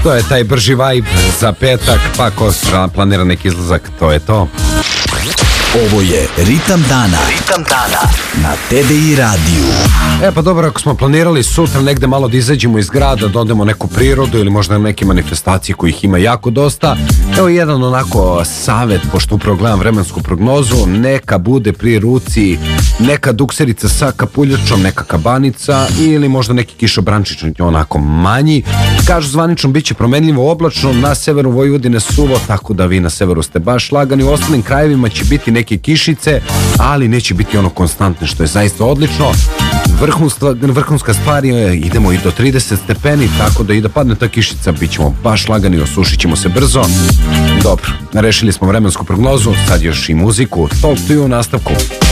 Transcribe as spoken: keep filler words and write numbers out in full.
To je taj brži vibe za petak, pa ko planira neki izlazak, to je to. Ovo je Ritam dana. Ritam dana na T D I radiju. E pa dobro, ako smo planirali sutra negde malo da izađemo iz grada, da odemo neku prirodu ili možda neke manifestacije kojih ima jako dosta, evo jedan onako savet, pošto upravo gledam vremensku prognozu, neka bude pri ruci neka dukserica sa kapuljačom, neka kabanica ili možda neki kišobrančić onako manji. Kažu zvanično bit će promenljivo oblačno, na severu Vojvodine suvo, tako da vi na severu ste baš lagani, u ostalim krajevima će biti neke kišice, ali neće biti ono konstantne, što je zaista odlično. Vrhunska, vrhunska stvar je, idemo i do trideset stepeni, tako da i da padne ta kišica, bit ćemo baš lagani, osušit ćemo se brzo. Dobro, rešili smo vremensku prognozu, sad još i muziku. Talk to you u nastavku.